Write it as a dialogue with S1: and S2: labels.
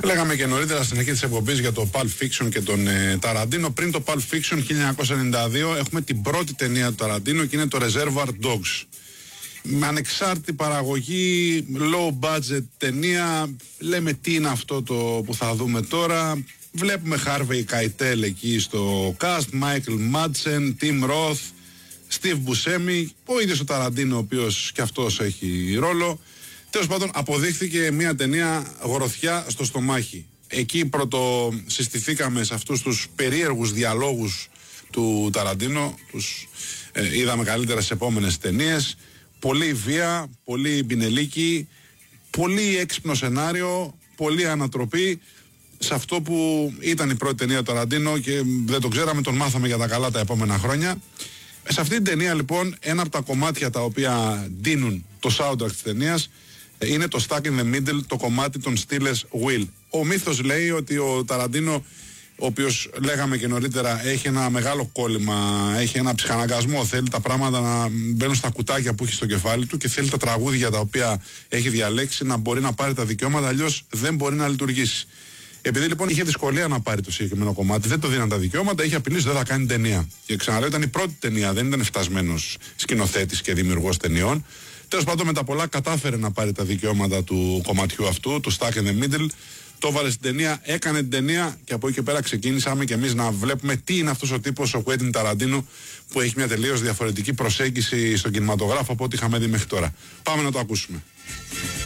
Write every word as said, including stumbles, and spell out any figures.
S1: Λέγαμε και νωρίτερα στην αρχή της εκπομπής για το Pulp Fiction και τον ε, Ταραντίνο. Πριν το Pulp Fiction χίλια εννιακόσια ενενήντα δύο έχουμε την πρώτη ταινία του Ταραντίνο και είναι το Reservoir Dogs. Με ανεξάρτητη παραγωγή, low budget ταινία. Λέμε τι είναι αυτό το που θα δούμε τώρα. Βλέπουμε Harvey Keitel εκεί στο cast, Michael Madsen, Tim Roth, Steve Buscemi, ο ίδιος ο Ταραντίνο, ο οποίος και αυτός έχει ρόλο. Τέλος πάντων, αποδείχθηκε μια ταινία γροθιά στο στομάχι. Εκεί πρώτο συστηθήκαμε σε αυτούς τους περίεργους διαλόγους του Ταραντίνο. Τους ε, είδαμε καλύτερα στις επόμενες ταινίες. Πολύ βία, πολύ πινελίκι, πολύ έξυπνο σενάριο, πολύ ανατροπή σε αυτό που ήταν η πρώτη ταινία του Ταραντίνο και δεν το ξέραμε, τον μάθαμε για τα καλά τα επόμενα χρόνια. Σε αυτή την ταινία λοιπόν ένα από τα κομμάτια τα οποία δίνουν το soundtrack της ταινίας είναι το Stuck in the Middle, το κομμάτι των Steelers Will. Ο μύθος λέει ότι ο Ταραντίνο, ο οποίος λέγαμε και νωρίτερα έχει ένα μεγάλο κόλλημα, έχει ένα ψυχαναγκασμό, θέλει τα πράγματα να μπαίνουν στα κουτάκια που έχει στο κεφάλι του και θέλει τα τραγούδια τα οποία έχει διαλέξει να μπορεί να πάρει τα δικαιώματα, αλλιώς δεν μπορεί να λειτουργήσει. Επειδή λοιπόν είχε δυσκολία να πάρει το συγκεκριμένο κομμάτι, δεν το δίναν τα δικαιώματα, είχε απειλήσει δεν θα κάνει ταινία. Και ξαναλέω, ήταν η πρώτη ταινία, δεν ήταν φτασμένος σκηνοθέτης και δημιουργός ταινιών. Τέλος πάντων, με τα πολλά κατάφερε να πάρει τα δικαιώματα του κομματιού αυτού, του Stuck in the Middle. Το έβαλε στην ταινία, έκανε την ταινία και από εκεί και πέρα ξεκίνησαμε και εμείς να βλέπουμε τι είναι αυτός ο τύπος, ο Quentin Tarantino, που έχει μια τελείως διαφορετική προσέγγιση στον κινηματογράφο από ό,τι είχαμε δει μέχρι τώρα. Πάμε να το ακούσουμε.